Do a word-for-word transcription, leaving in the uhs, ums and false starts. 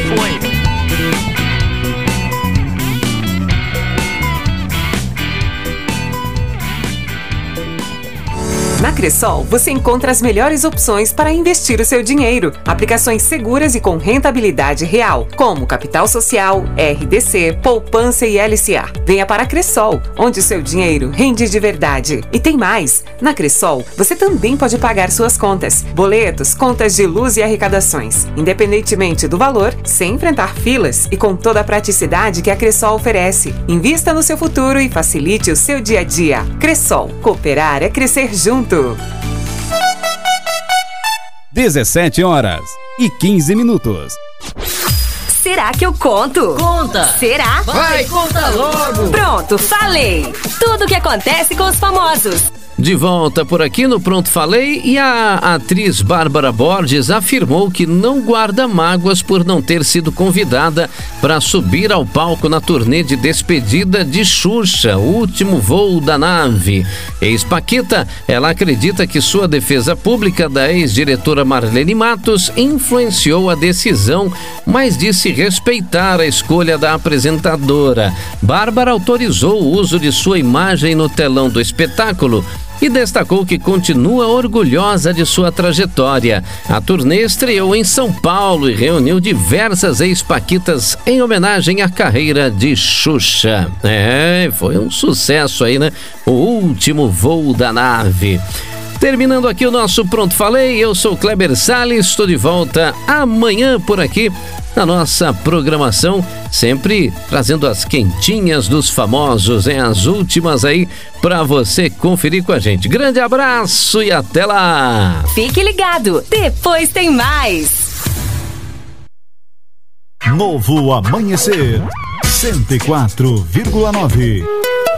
foi. Na Cressol, você encontra as melhores opções para investir o seu dinheiro. Aplicações seguras e com rentabilidade real, como Capital Social, R D C, Poupança e L C A. Venha para a Cressol, onde o seu dinheiro rende de verdade. E tem mais! Na Cressol, você também pode pagar suas contas, boletos, contas de luz e arrecadações, independentemente do valor, sem enfrentar filas e com toda a praticidade que a Cressol oferece. Invista no seu futuro e facilite o seu dia a dia. Cressol, cooperar é crescer junto. dezessete horas e quinze minutos. Será que eu conto? Conta! Será? Vai, conta logo! Pronto, falei! Tudo o que acontece com os famosos. De volta por aqui no Pronto Falei, e a atriz Bárbara Borges afirmou que não guarda mágoas por não ter sido convidada para subir ao palco na turnê de despedida de Xuxa, o último voo da nave. Ex-Paquita, ela acredita que sua defesa pública da ex-diretora Marlene Matos influenciou a decisão, mas disse respeitar a escolha da apresentadora. Bárbara autorizou o uso de sua imagem no telão do espetáculo e destacou que continua orgulhosa de sua trajetória. A turnê estreou em São Paulo e reuniu diversas ex-paquitas em homenagem à carreira de Xuxa. É, foi um sucesso aí, né? O último voo da nave. Terminando aqui o nosso Pronto Falei, eu sou Kleber Salles, estou de volta amanhã por aqui na nossa programação, sempre trazendo as quentinhas dos famosos, hein? As últimas aí para você conferir com a gente. Grande abraço e até lá! Fique ligado, depois tem mais! Novo Amanhecer cento e quatro vírgula nove.